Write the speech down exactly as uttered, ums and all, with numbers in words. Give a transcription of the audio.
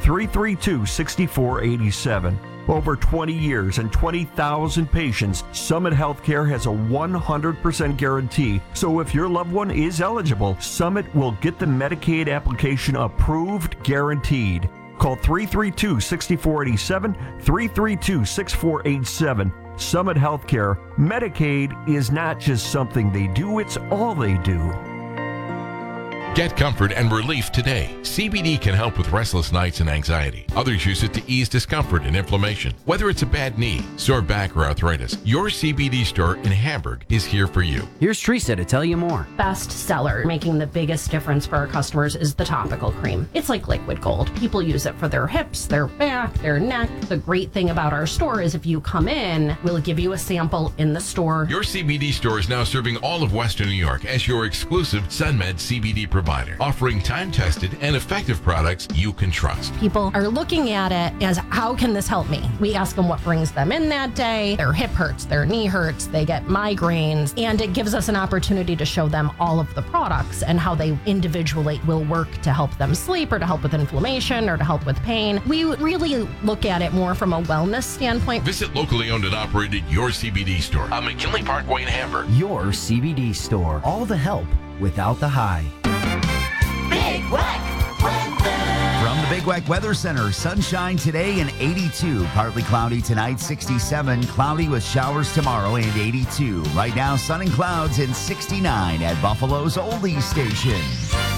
three three two, six four eight seven. Over twenty years and twenty thousand patients, Summit Healthcare has a one hundred percent guarantee. So if your loved one is eligible, Summit will get the Medicaid application approved, guaranteed. Call three three two, six four eight seven, three three two, six four eight seven. Summit Healthcare. Medicaid is not just something they do, it's all they do. Get comfort and relief today. C B D can help with restless nights and anxiety. Others use it to ease discomfort and inflammation. Whether it's a bad knee, sore back, or arthritis, your C B D store in Hamburg is here for you. Here's Teresa to tell you more. Best seller, making the biggest difference for our customers, is the topical cream. It's like liquid gold. People use it for their hips, their back, their neck. The great thing about our store is if you come in, we'll give you a sample in the store. Your C B D store is now serving all of Western New York as your exclusive SunMed C B D provider, offering time-tested and effective products you can trust. People are looking at it as, how can this help me? We ask them what brings them in that day. Their hip hurts, their knee hurts, they get migraines, and it gives us an opportunity to show them all of the products and how they individually will work to help them sleep or to help with inflammation or to help with pain. We really look at it more from a wellness standpoint. Visit locally owned and operated Your C B D store on McKinley Parkway in Hamburg. Your C B D store. All the help without the high. Big Wack Weather. From the Big Wack Weather Center, sunshine today and eighty-two. Partly cloudy tonight, sixty-seven. Cloudy with showers tomorrow and eighty-two. Right now, sun and clouds and sixty-nine at Buffalo's Oldies Station.